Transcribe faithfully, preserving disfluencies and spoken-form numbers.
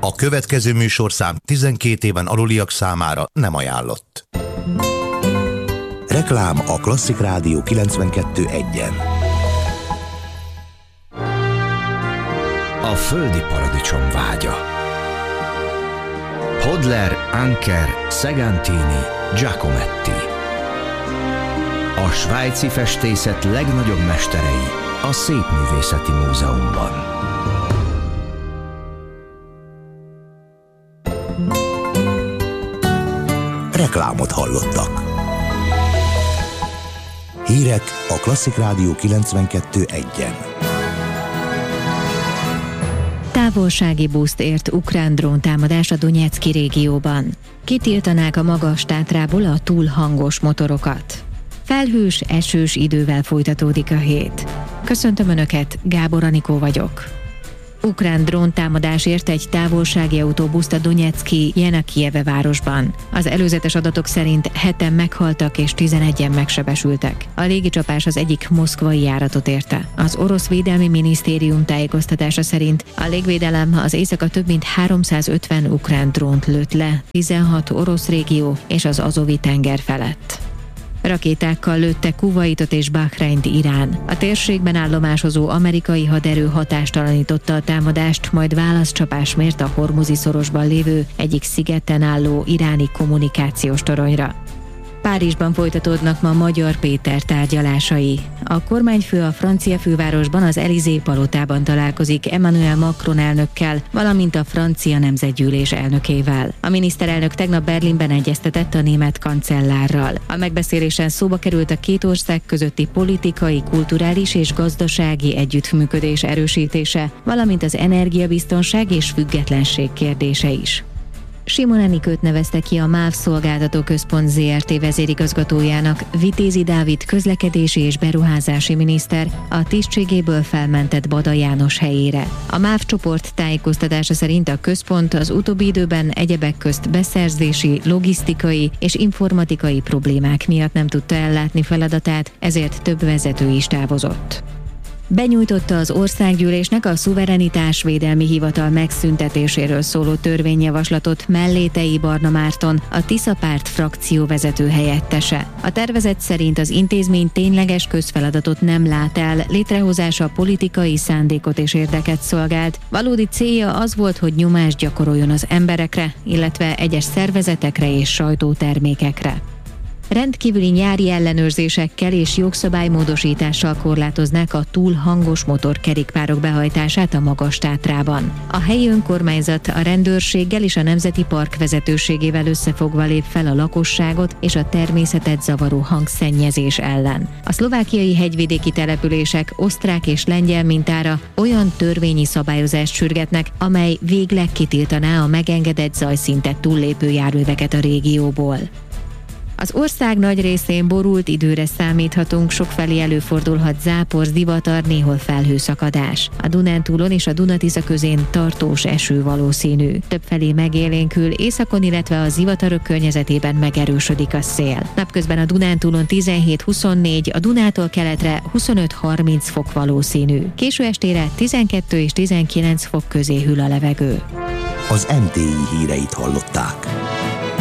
A következő műsorszám tizenkét éven aluliak számára nem ajánlott. Reklám a Klasszik Rádió kilencvenkettő egyen. A földi paradicsom vágya. Hodler, Anker, Segantini, Giacometti. A svájci festészet legnagyobb mesterei a Szépművészeti Múzeumban. Reklámot hallottak. Hírek a Klasszik Rádió kilencvenkettő egyen. Távolsági buszt ért ukrán dróntámadás a Donyecky régióban. Kitiltanák a magas Tátrából a túl hangos motorokat. Felhős, esős idővel folytatódik a hét. Köszöntöm Önöket, Gábor Anikó vagyok. Ukrán dróntámadás ért egy távolsági autóbuszt a Donyecky Jenakijeve városban. Az előzetes adatok szerint heten meghaltak és tizenegyen megsebesültek. A légicsapás az egyik moszkvai járatot érte. Az orosz védelmi minisztérium tájékoztatása szerint a légvédelem az éjszaka több mint háromszázötven ukrán drónt lőtt le, tizenhat orosz régió és az Azovi tenger felett. Rakétákkal lőtte Kuvaitot és Bahreint Irán. A térségben állomásozó amerikai haderő hatástalanította a támadást, majd válaszcsapás mért a Hormuzi szorosban lévő egyik szigeten álló iráni kommunikációs toronyra. Párizsban folytatódnak ma Magyar Péter tárgyalásai. A kormányfő a francia fővárosban az Élysée palotában találkozik Emmanuel Macron elnökkel, valamint a francia nemzetgyűlés elnökével. A miniszterelnök tegnap Berlinben egyeztetett a német kancellárral. A megbeszélésen szóba került a két ország közötti politikai, kulturális és gazdasági együttműködés erősítése, valamint az energiabiztonság és függetlenség kérdése is. Simon Enikőt nevezte ki a MÁV Szolgáltató Központ zé er té vezérigazgatójának Vitézi Dávid közlekedési és beruházási miniszter a tisztségéből felmentett Bada János helyére. A MÁV csoport tájékoztatása szerint a központ az utóbbi időben egyebek közt beszerzési, logisztikai és informatikai problémák miatt nem tudta ellátni feladatát, ezért több vezető is távozott. Benyújtotta az országgyűlésnek a szuverenitásvédelmi hivatal megszüntetéséről szóló törvényjavaslatot Mellétei Barna Márton, a Tisza Párt frakcióvezető helyettese. A tervezet szerint az intézmény tényleges közfeladatot nem lát el, létrehozása politikai szándékot és érdeket szolgált. Valódi célja az volt, hogy nyomást gyakoroljon az emberekre, illetve egyes szervezetekre és sajtótermékekre. Rendkívüli nyári ellenőrzésekkel és jogszabálymódosítással korlátoznák a túl hangos motorkerékpárok behajtását a Magas Tátrában. A helyi önkormányzat a rendőrséggel és a Nemzeti Park vezetőségével összefogva lép fel a lakosságot és a természetet zavaró hangszennyezés ellen. A szlovákiai hegyvidéki települések osztrák és lengyel mintára olyan törvényi szabályozást sürgetnek, amely végleg kitiltaná a megengedett zajszintet túllépő járműveket a régióból. Az ország nagy részén borult időre számíthatunk, sokfelé előfordulhat zápor, zivatar, néhol felhőszakadás. A Dunántúlon és a Duna-Tisza közén tartós eső valószínű. Többfelé megélénkül, északon, illetve a zivatarok környezetében megerősödik a szél. Napközben a Dunántúlon tizenhét-huszonnégy, a Dunától keletre huszonöt-harminc fok valószínű. Késő estére tizenkettő és tizenkilenc fok közé hűl a levegő. Az em té i híreit hallották.